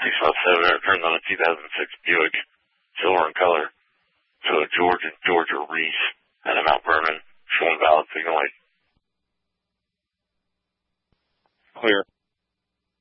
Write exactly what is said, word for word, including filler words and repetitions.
six five seven, it turned on a two thousand six Buick, silver in color, to a Georgia, Georgia Reese at a Mount Vernon, showing valid signal light.